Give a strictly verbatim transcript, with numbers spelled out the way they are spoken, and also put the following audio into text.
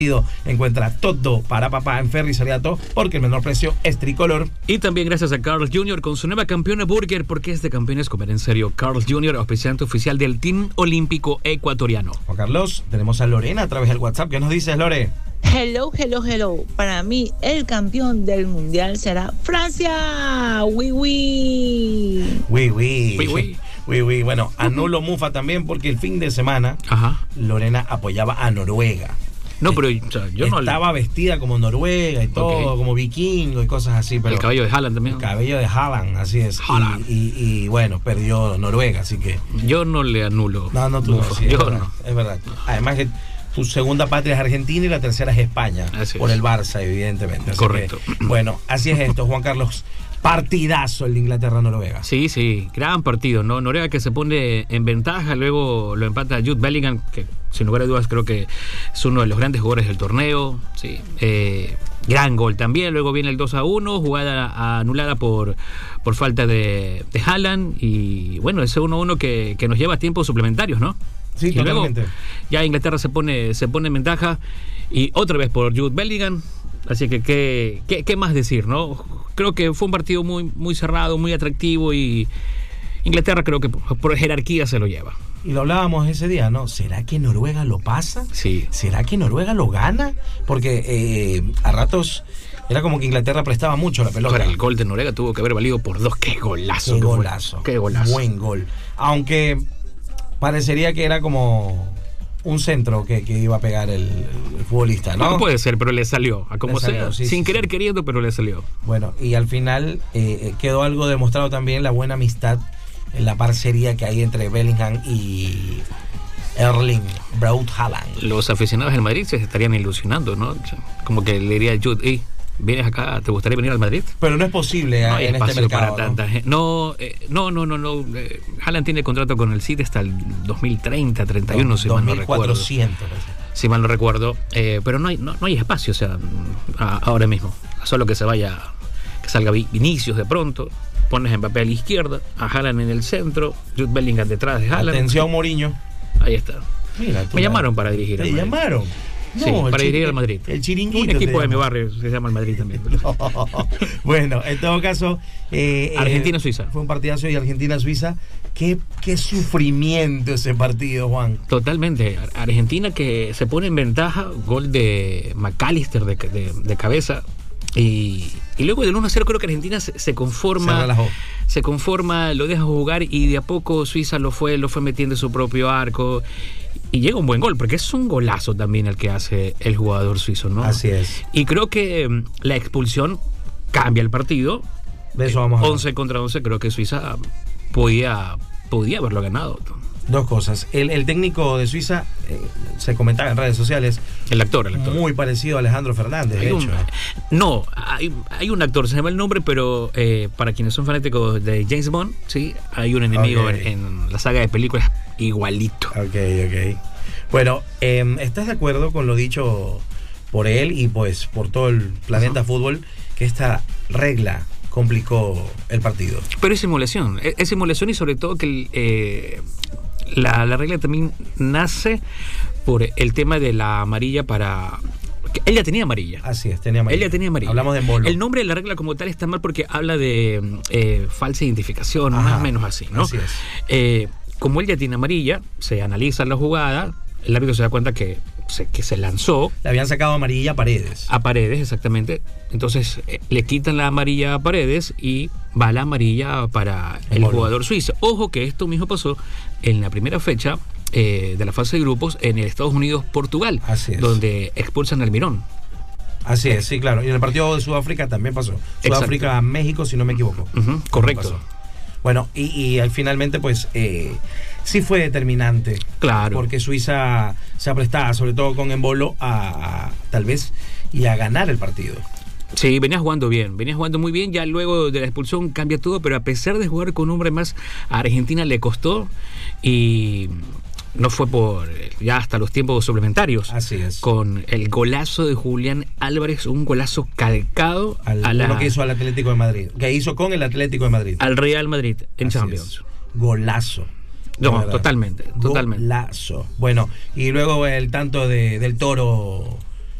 Encuentra todo para papá en Ferricería Todo, porque el menor precio es tricolor. Y también gracias a Carl's junior con su nueva campeona burger, porque es de campeones comer en serio. Carl's junior, auspiciante oficial del Team Olímpico Ecuatoriano. Juan Carlos, tenemos a Lorena a través del WhatsApp. ¿Qué nos dices, Lore? Hello, hello, hello. Para mí, el campeón del mundial será Francia. Oui, oui. Oui, oui. Oui, oui. Oui, oui. Bueno, anulo Mufa también, porque el fin de semana Ajá. Lorena apoyaba a Noruega. No, pero o sea, yo no... Estaba vestida como Noruega y todo, okay, como vikingo y cosas así. Pero el cabello de Haaland también. El cabello de Haaland, así es. Haaland. Y, y, y bueno, perdió Noruega, así que... Yo no le anulo. No, no, tú no, sí, yo es verdad, no. Es verdad. Además que tu segunda patria es Argentina y la tercera es España. Así por es. el Barça, evidentemente. Así correcto. Que, bueno, así es esto, Juan Carlos. Partidazo el de Inglaterra-Noruega. Sí, sí, gran partido, ¿no? Noruega que se pone en ventaja, luego lo empata Jude Bellingham, que sin lugar a dudas creo que es uno de los grandes jugadores del torneo. Sí, eh, gran gol también. Luego viene el dos a uno, jugada anulada por, por falta de, de Haaland. Y bueno, ese uno a uno que, que nos lleva a tiempos suplementarios, ¿no? Sí, y totalmente. Luego ya Inglaterra se pone, se pone en ventaja y otra vez por Jude Bellingham. Así que, ¿qué, qué, qué más decir, no? Creo que fue un partido muy, muy cerrado, muy atractivo y Inglaterra creo que por, por jerarquía se lo lleva. Y lo hablábamos ese día, ¿no? ¿Será que Noruega lo pasa? Sí. ¿Será que Noruega lo gana? Porque eh, a ratos era como que Inglaterra prestaba mucho la pelota. Pero el gol de Noruega tuvo que haber valido por dos. ¡Qué golazo! ¡Qué que golazo! Fue. ¡Qué golazo! Buen gol. Aunque parecería que era como un centro que, que iba a pegar el, el futbolista, ¿no? No puede ser, pero le salió, a como salió, sea, sí, sin sí, querer sí. queriendo, pero le salió. Bueno, y al final eh, quedó algo demostrado también, la buena amistad, en la parcería que hay entre Bellingham y Erling Braut Haaland. Los aficionados del Madrid se estarían ilusionando, ¿no? Como que le diría a Jude, hey, ¿vienes acá? ¿Te gustaría venir al Madrid? Pero no es posible no hay en espacio este mercado, para tanta gente. No, eh, no, no, no, no. Eh, Haaland tiene contrato con el City hasta el dos mil treinta, treinta y uno, no, si mal no recuerdo. dos mil cuatrocientos. Si mal no recuerdo. Eh, pero no hay, no, no hay espacio, o sea, a, ahora mismo. Solo que se vaya, que salga Vinicius de pronto. Pones a Mbappé a la izquierda, a Haaland en el centro, Jude Bellingham detrás de Haaland. Atención, Mourinho. Ahí está. Mira, Me llamaron para dirigir. ¿Te llamaron? No, sí, para dirigir al Madrid. El chiringuito. Un equipo de mi barrio que se llama el Madrid también. No. Bueno, en todo caso... Eh, Argentina-Suiza. Eh, fue un partidazo y Argentina-Suiza. Qué, qué sufrimiento ese partido, Juan. Totalmente. Argentina que se pone en ventaja, gol de McAllister de, de, de cabeza. Y, y luego del uno a cero creo que Argentina se, se conforma. Se relajó. Se conforma, lo deja jugar y de a poco Suiza lo fue, lo fue metiendo en su propio arco. Y llega un buen gol, porque es un golazo también el que hace el jugador suizo, ¿no? Así es. Y creo que um, la expulsión cambia el partido. De eso vamos a hablar. once contra once, creo que Suiza podía, podía haberlo ganado. Dos cosas. El, el técnico de Suiza, eh, se comentaba en redes sociales. El actor, el actor. Muy parecido a Alejandro Fernández, hay de un, hecho. No, hay, hay un actor, se llama el nombre, pero eh, para quienes son fanáticos de James Bond, sí, hay un enemigo okay. en, en la saga de películas igualito. Ok, ok. Bueno, eh, ¿estás de acuerdo con lo dicho por él y pues por todo el planeta uh-huh. fútbol, que esta regla complicó el partido? Pero es simulación, es, es simulación y sobre todo que eh, la, la regla también nace por el tema de la amarilla para... Él ya tenía amarilla. Así es, tenía amarilla. Él ya tenía amarilla. Hablamos de embolo. El nombre de la regla como tal está mal porque habla de eh, falsa identificación, Ajá, más o menos así, ¿no? Así es. Eh, como él ya tiene amarilla, se analiza la jugada, el árbitro se da cuenta que se, que se lanzó. Le habían sacado amarilla a Paredes. A Paredes, exactamente. Entonces eh, le quitan la amarilla a Paredes y va la amarilla para el Embolo. Jugador suizo. Ojo que esto mismo pasó en la primera fecha eh, de la fase de grupos en el Estados Unidos-Portugal, Así es. donde expulsan al Mirón. Así es, sí, claro. Y en el partido de Sudáfrica también pasó. Sudáfrica-México, si no me equivoco. Uh-huh, correcto. Bueno, y, y finalmente, pues, eh, sí fue determinante. Claro. Porque Suiza se aprestaba, sobre todo con Embolo, a, a tal vez y a ganar el partido. Sí, venía jugando bien, venía jugando muy bien. Ya luego de la expulsión cambia todo, pero a pesar de jugar con un hombre más, a Argentina le costó y no fue por ya hasta los tiempos suplementarios. Así es. Con el golazo de Julián Álvarez, un golazo calcado al, a la, lo que hizo al Atlético de Madrid, que hizo con el Atlético de Madrid. Al Real Madrid en Así Champions. Es. Golazo. No, totalmente, totalmente. Golazo. Bueno, y luego el tanto de, del Toro